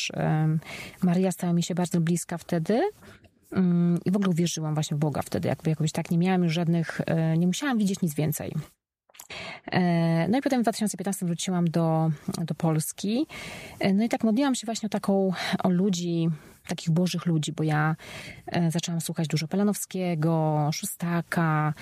też Maryja stała mi się bardzo bliska wtedy. I w ogóle uwierzyłam właśnie w Boga wtedy. Jakby jakoś tak nie miałam już żadnych, nie musiałam widzieć nic więcej. No i potem w 2015 wróciłam do Polski. No i tak modliłam się właśnie o ludzi, takich bożych ludzi, bo ja zaczęłam słuchać dużo Pelanowskiego, Szóstaka.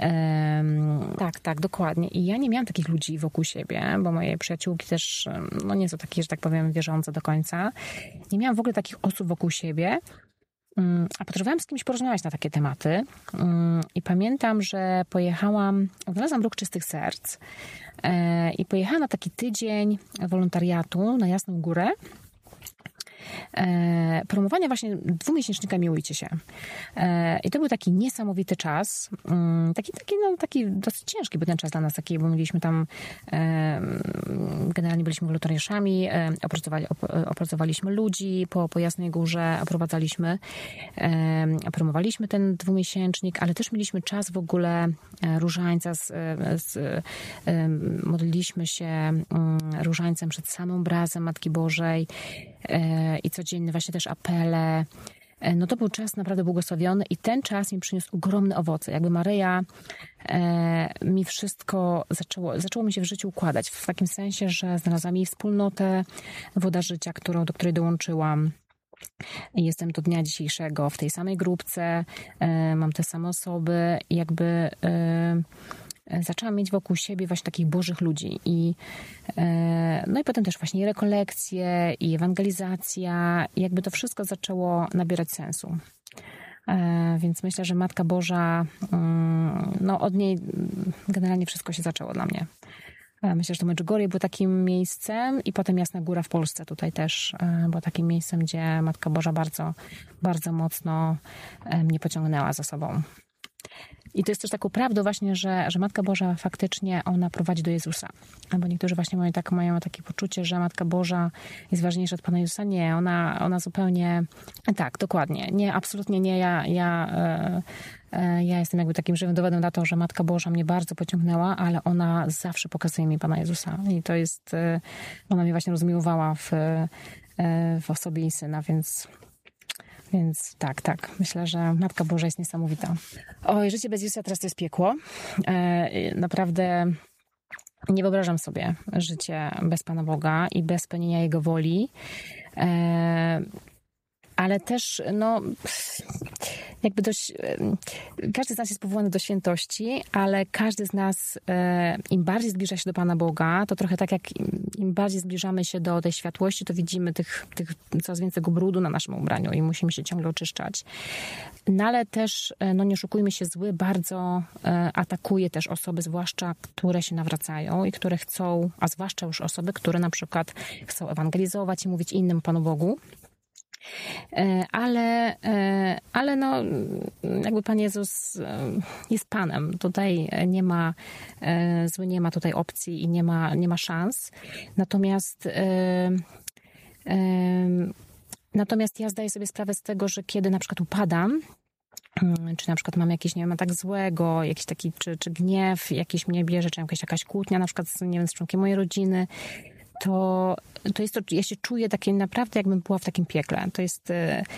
Tak, dokładnie. I ja nie miałam takich ludzi wokół siebie, bo moje przyjaciółki też nie są takie, że tak powiem, wierzące do końca. Nie miałam w ogóle takich osób wokół siebie. A potrzebowałam z kimś porozmawiać na takie tematy. I pamiętam, że odnalazłam Ruch Czystych Serc i pojechałam na taki tydzień wolontariatu na Jasną Górę. Promowania właśnie 2-miesięcznika Miłujcie się. I to był taki niesamowity czas. Taki dosyć ciężki był ten czas dla nas, bo mieliśmy tam, generalnie byliśmy wolontariuszami, opracowaliśmy ludzi po Jasnej Górze, oprowadzaliśmy, promowaliśmy ten 2-miesięcznik, ale też mieliśmy czas w ogóle różańca, modliliśmy się różańcem przed samym obrazem Matki Bożej i codziennie właśnie też apele. No to był czas naprawdę błogosławiony i ten czas mi przyniósł ogromne owoce. Jakby Maryja mi wszystko zaczęło mi się w życiu układać. W takim sensie, że znalazłam jej wspólnotę, Woda Życia, do której dołączyłam. Jestem do dnia dzisiejszego w tej samej grupce, mam te same osoby i jakby zaczęłam mieć wokół siebie właśnie takich bożych ludzi. No i potem też właśnie i rekolekcje, i ewangelizacja, i jakby to wszystko zaczęło nabierać sensu. Więc myślę, że Matka Boża, od niej generalnie wszystko się zaczęło dla mnie. Myślę, że to Medjugorje było takim miejscem i potem Jasna Góra w Polsce tutaj też było takim miejscem, gdzie Matka Boża bardzo, bardzo mocno mnie pociągnęła za sobą. I to jest też taką prawdą właśnie, że Matka Boża faktycznie ona prowadzi do Jezusa. Bo niektórzy właśnie mają takie poczucie, że Matka Boża jest ważniejsza od Pana Jezusa. Nie, ona zupełnie... Tak, dokładnie. Nie, absolutnie nie. Ja jestem jakby takim żywym dowodem na to, że Matka Boża mnie bardzo pociągnęła, ale ona zawsze pokazuje mi Pana Jezusa. I to jest... Ona mnie właśnie rozmiłowała w osobie jej Syna, Więc tak. Myślę, że Matka Boża jest niesamowita. Oj, życie bez Jezusa teraz to jest piekło. Naprawdę nie wyobrażam sobie życie bez Pana Boga i bez pełnienia Jego woli. Ale też, jakby każdy z nas jest powołany do świętości, ale każdy z nas, im bardziej zbliża się do Pana Boga, to trochę tak jak im bardziej zbliżamy się do tej światłości, to widzimy tych coraz więcej tego brudu na naszym ubraniu i musimy się ciągle oczyszczać. No ale też, nie oszukujmy się, zły bardzo atakuje też osoby, zwłaszcza które się nawracają i które chcą, a zwłaszcza już osoby, które na przykład chcą ewangelizować i mówić innym o Panu Bogu. Ale jakby Pan Jezus jest Panem. Tutaj zły nie ma tutaj opcji i nie ma szans. Natomiast ja zdaję sobie sprawę z tego, że kiedy na przykład upadam, czy na przykład mam jakieś, nie wiem, atak złego, jakiś taki, czy gniew jakiś mnie bierze, czy jakaś kłótnia na przykład z członkiem mojej rodziny, to jest to, ja się czuję takie naprawdę, jakbym była w takim piekle. To jest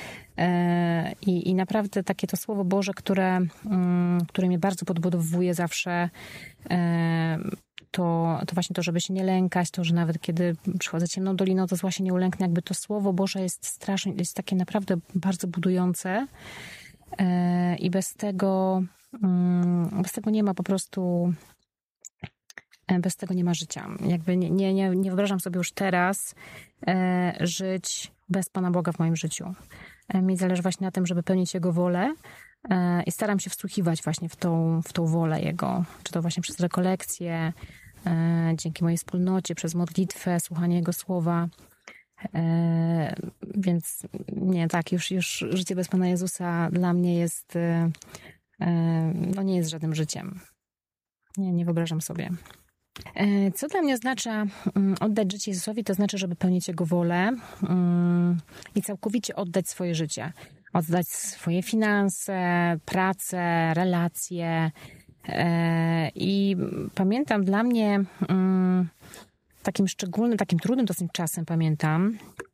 i naprawdę takie to Słowo Boże, które mnie bardzo podbudowuje zawsze, to właśnie to, żeby się nie lękać, to, że nawet kiedy przychodzę ciemną doliną, to zła się nie ulęknę. Jakby to Słowo Boże jest strasznie, jest takie naprawdę bardzo budujące i bez tego nie ma po prostu... Bez tego nie ma życia. Jakby nie wyobrażam sobie już teraz żyć bez Pana Boga w moim życiu. Mi zależy właśnie na tym, żeby pełnić Jego wolę i staram się wsłuchiwać właśnie w tą wolę Jego. Czy to właśnie przez rekolekcje, dzięki mojej wspólnocie, przez modlitwę, słuchanie Jego słowa. Więc nie, tak, już życie bez Pana Jezusa dla mnie jest, nie jest żadnym życiem. Nie wyobrażam sobie. Co dla mnie oznacza oddać życie Jezusowi, to znaczy, żeby pełnić Jego wolę i całkowicie oddać swoje życie. Oddać swoje finanse, pracę, relacje. I pamiętam dla mnie takim szczególnym, takim trudnym dosyć czasem, pamiętam,